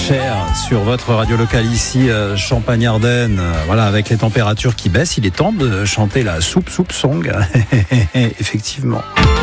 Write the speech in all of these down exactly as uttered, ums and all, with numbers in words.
Cher sur votre radio locale ici, euh, Champagne-Ardenne. Euh, voilà, avec les températures qui baissent, il est temps de chanter la soupe soupe song. Effectivement.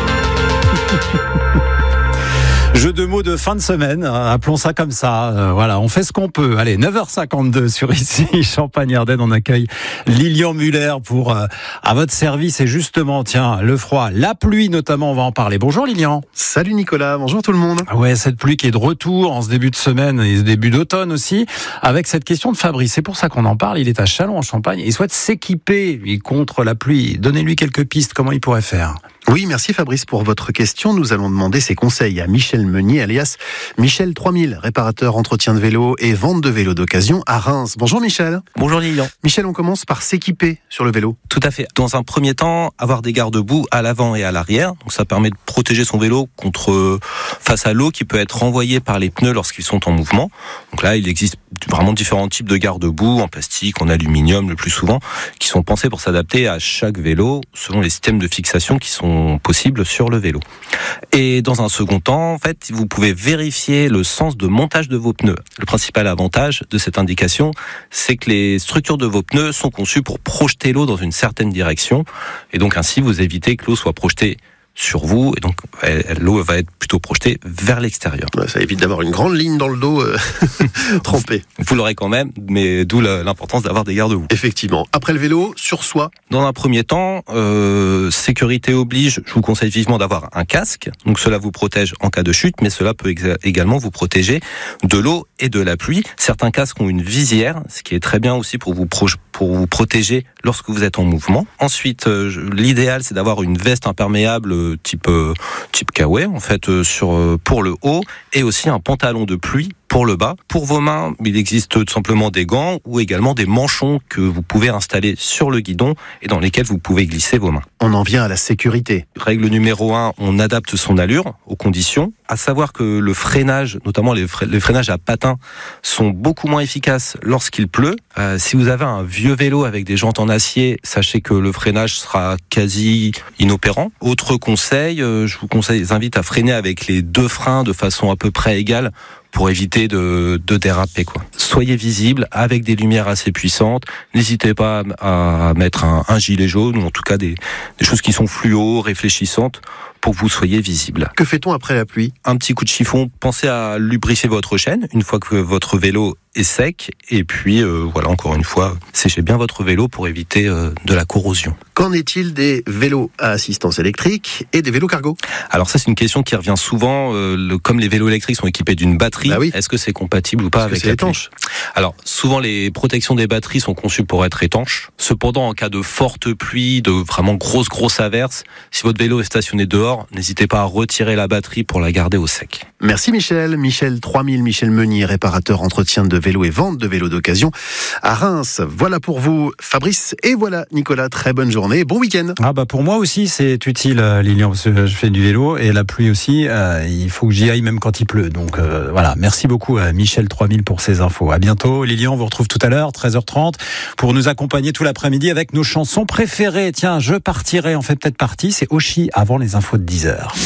Jeu de mots de fin de semaine, appelons ça comme ça. Euh, voilà, on fait ce qu'on peut. Allez, neuf heures cinquante-deux sur ici, Champagne-Ardenne. On accueille Lilian Muller pour euh, à votre service. Et justement, tiens, le froid, la pluie notamment, on va en parler. Bonjour Lilian. Salut Nicolas, bonjour tout le monde. Ouais, cette pluie qui est de retour en ce début de semaine et ce début d'automne aussi, avec cette question de Fabrice. C'est pour ça qu'on en parle. Il est à Châlons en Champagne. Il souhaite s'équiper lui, contre la pluie. Donnez-lui quelques pistes. Comment il pourrait faire ? Oui, merci Fabrice pour votre question. Nous allons demander ses conseils à Michel Meunier, alias Michel trois mille, réparateur, entretien de vélo et vente de vélos d'occasion à Reims. Bonjour Michel. Bonjour Lilian. Michel, on commence par s'équiper sur le vélo. Tout à fait. Dans un premier temps, avoir des garde-boue à l'avant et à l'arrière. Donc ça permet de protéger son vélo contre face à l'eau qui peut être renvoyée par les pneus lorsqu'ils sont en mouvement. Donc là, il existe vraiment différents types de garde-boue en plastique, en aluminium le plus souvent, qui sont pensés pour s'adapter à chaque vélo selon les systèmes de fixation qui sont possibles sur le vélo. Et dans un second temps, en fait, vous pouvez vérifier le sens de montage de vos pneus. Le principal avantage de cette indication, c'est que les structures de vos pneus sont conçues pour projeter l'eau dans une certaine direction, et donc ainsi vous évitez que l'eau soit projetée sur vous, et donc l'eau va être plutôt projetée vers l'extérieur. Ça évite d'avoir une grande ligne dans le dos euh, trempée. Vous l'aurez quand même, mais d'où l'importance d'avoir des garde-boue. Effectivement. Après le vélo, sur soi. Dans un premier temps, euh, sécurité oblige, je vous conseille vivement d'avoir un casque. Donc cela vous protège en cas de chute, mais cela peut ex- également vous protéger de l'eau et de la pluie. Certains casques ont une visière, ce qui est très bien aussi pour vous, pro- pour vous protéger lorsque vous êtes en mouvement. Ensuite, euh, l'idéal, c'est d'avoir une veste imperméable type euh, type Kawaii en fait euh, sur euh, pour le haut, et aussi un pantalon de pluie pour le bas. Pour vos mains, il existe tout simplement des gants ou également des manchons que vous pouvez installer sur le guidon et dans lesquels vous pouvez glisser vos mains. On en vient à la sécurité. Règle numéro un, on adapte son allure aux conditions. À savoir que le freinage, notamment les, fre- les freinages à patins, sont beaucoup moins efficaces lorsqu'il pleut. Euh, si vous avez un vieux vélo avec des jantes en acier, sachez que le freinage sera quasi inopérant. Autre conseil, euh, je vous conseille, je vous invite à freiner avec les deux freins de façon à peu près égale, pour éviter de, de déraper, quoi. Soyez visible avec des lumières assez puissantes. N'hésitez pas à, à mettre un, un gilet jaune, ou en tout cas des, des choses qui sont fluo, réfléchissantes, pour que vous soyez visible. Que fait-on après la pluie ? Un petit coup de chiffon, pensez à lubrifier votre chaîne une fois que votre vélo est sec, et puis euh, voilà, encore une fois, séchez bien votre vélo pour éviter euh, de la corrosion. Qu'en est-il des vélos à assistance électrique et des vélos cargo ? Alors ça, c'est une question qui revient souvent. Euh, le, comme les vélos électriques sont équipés d'une batterie, bah oui. Est-ce que c'est compatible ou pas Est-ce avec que c'est la étanche ? Alors souvent, les protections des batteries sont conçues pour être étanches. Cependant, en cas de forte pluie, de vraiment grosses grosses averses, si votre vélo est stationné dehors, n'hésitez pas à retirer la batterie pour la garder au sec. Merci Michel. Michel trois mille, Michel Meunier, réparateur, entretien de vélo et vente de vélos d'occasion à Reims. Voilà pour vous Fabrice, et voilà Nicolas, très bonne journée, bon week-end. Ah bah pour moi aussi c'est utile Lilian, parce que je fais du vélo et la pluie aussi, euh, il faut que j'y aille même quand il pleut. Donc euh, voilà, merci beaucoup à Michel trois mille pour ces infos. À bientôt Lilian, on vous retrouve tout à l'heure, treize heures trente, pour nous accompagner tout l'après-midi avec nos chansons préférées. Tiens, je partirai, on fait peut-être partie, c'est Oshi avant les infos de dix heures.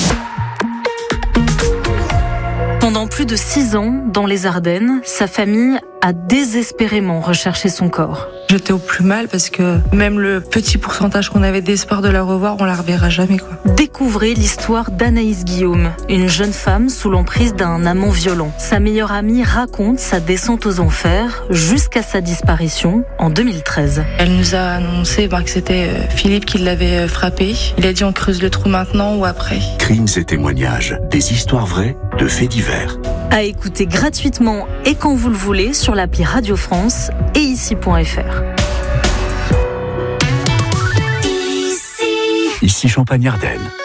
Pendant plus de six ans, dans les Ardennes, sa famille a désespérément recherché son corps. J'étais au plus mal parce que même le petit pourcentage qu'on avait d'espoir de la revoir, on la reverra jamais, quoi. Découvrez l'histoire d'Anaïs Guillaume, une jeune femme sous l'emprise d'un amant violent. Sa meilleure amie raconte sa descente aux enfers jusqu'à sa disparition en deux mille treize. Elle nous a annoncé bah, que c'était Philippe qui l'avait frappé. Il a dit on creuse le trou maintenant ou après. Crimes et témoignages, des histoires vraies de faits divers. À écouter gratuitement et quand vous le voulez sur l'appli Radio France et ici point f r. Ici Champagne-Ardenne.